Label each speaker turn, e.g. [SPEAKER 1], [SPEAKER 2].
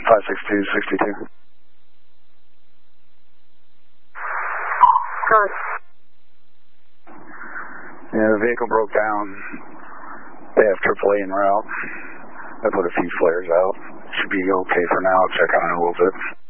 [SPEAKER 1] 562-62. Yeah, the vehicle broke down. They have AAA en route. I put a few flares out. Should be okay for now. I'll check on it a little bit.